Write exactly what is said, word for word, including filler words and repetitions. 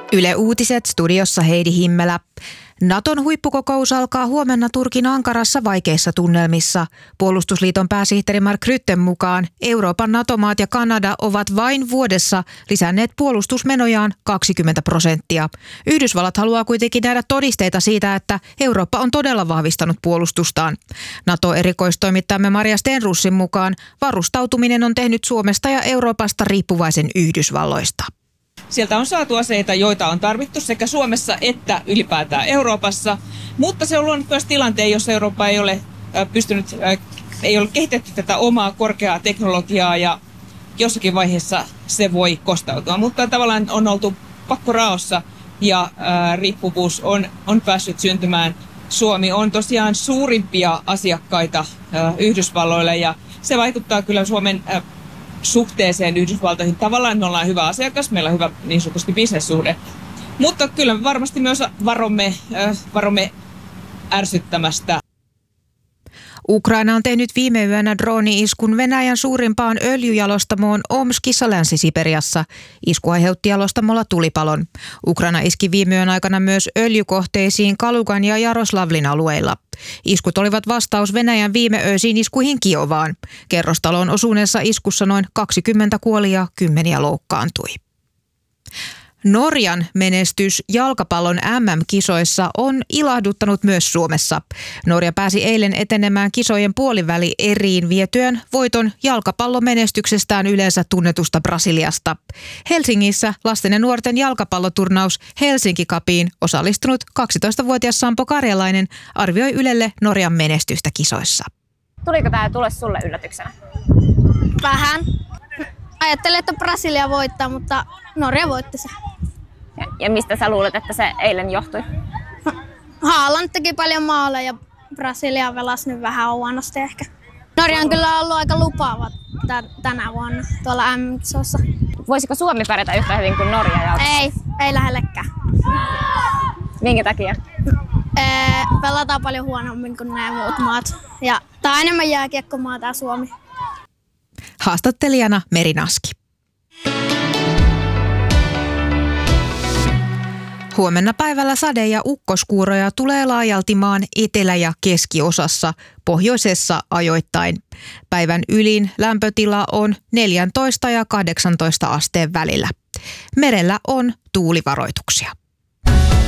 Yle Uutiset, studiossa Heidi Himmelä. Naton huippukokous alkaa huomenna Turkin Ankarassa vaikeissa tunnelmissa. Puolustusliiton pääsihteeri Mark Rutten mukaan Euroopan NATO-maat ja Kanada ovat vain vuodessa lisänneet puolustusmenojaan kaksikymmentä prosenttia. Yhdysvallat haluaa kuitenkin nähdä todisteita siitä, että Eurooppa on todella vahvistanut puolustustaan. NATO-erikoistoimittajamme Maria Stenrussin mukaan varustautuminen on tehnyt Suomesta ja Euroopasta riippuvaisen Yhdysvalloista. Sieltä on saatu aseita, joita on tarvittu sekä Suomessa että ylipäätään Euroopassa, mutta se on luonut myös tilanteen, jossa Eurooppa ei ole pystynyt, ei ole kehitetty tätä omaa korkeaa teknologiaa ja jossakin vaiheessa se voi kostautua. Mutta tavallaan on oltu pakkoraossa ja ää, riippuvuus on, on päässyt syntymään. Suomi on tosiaan suurimpia asiakkaita ää, Yhdysvalloille ja se vaikuttaa kyllä Suomen ää, suhteeseen Yhdysvaltoihin. Tavallaan me ollaan hyvä asiakas, meillä on hyvä niin sanotusti bisnessuhde, mutta kyllä me varmasti myös varomme, äh, varomme ärsyttämästä. Ukraina on tehnyt viime yönä drooni-iskun Venäjän suurimpaan öljyjalostamoon Omskissa Länsi-Siperiassa. Isku aiheutti jalostamolla tulipalon. Ukraina iski viime yön aikana myös öljykohteisiin Kalugan ja Jaroslavlin alueilla. Iskut olivat vastaus Venäjän viimeöisiin iskuihin Kiovaan. Kerrostaloon osuneessa iskussa noin kaksikymmentä kuoli ja kymmeniä loukkaantui. Norjan menestys jalkapallon äm äm-kisoissa on ilahduttanut myös Suomessa. Norja pääsi eilen etenemään kisojen puoliväli eriin vietyön voiton jalkapallomenestyksestään yleensä tunnetusta Brasiliasta. Helsingissä lasten ja nuorten jalkapalloturnaus Helsinki Cupiin osallistunut kaksitoistavuotias Sampo Karjalainen arvioi Ylelle Norjan menestystä kisoissa. Tuliko tämä tulos sulle yllätyksenä? Vähän. Ajattelin, että Brasilia voittaa, mutta Norja voitti se. Ja, ja mistä sä luulet, että se eilen johtui? Haaland teki paljon maaleja ja Brasilia velasi nyt vähän huonosti ehkä. Norja on kyllä ollut aika lupaava t- tänä vuonna tuolla äm äm-kisoissa. Voisiko Suomi pärjätä yhtä hyvin kuin Norja? Ja... Ei, ei lähellekään. Minkä takia? Ee, pelataan paljon huonommin kuin nämä muut maat. Ja tää on enemmän jääkiekkomaa tää Suomi. Haastattelijana Meri Naski. Huomenna päivällä sade- ja ukkoskuuroja tulee laajalti maan etelä- ja keskiosassa, pohjoisessa ajoittain. Päivän ylin lämpötila on neljätoista ja kahdeksantoista asteen välillä. Merellä on tuulivaroituksia.